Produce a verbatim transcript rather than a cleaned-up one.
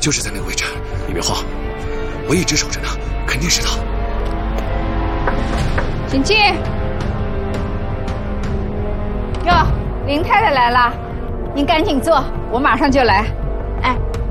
就是在那个位置，你别慌，我一直守着呢，肯定是他。 请进。哟，林太太来了，您赶紧坐，我马上就来。 哎，